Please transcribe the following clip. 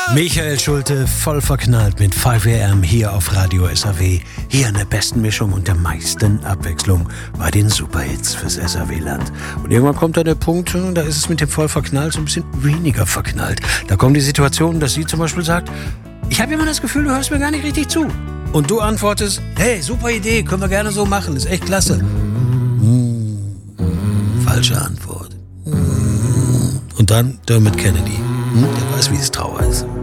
Michael Schulte, voll verknallt mit 5am hier auf Radio SAW. Hier in der besten Mischung und der meisten Abwechslung bei den Superhits fürs SAW-Land. Und irgendwann kommt dann der Punkt, da ist es mit dem voll verknallt so ein bisschen weniger verknallt. Da kommt die Situation, dass sie zum Beispiel sagt, ich habe immer das Gefühl, du hörst mir gar nicht richtig zu. Und du antwortest, hey, super Idee, können wir gerne so machen, ist echt klasse. Falsche Antwort. Und dann Dermot Kennedy. Der weiß, wie es Trauer ist.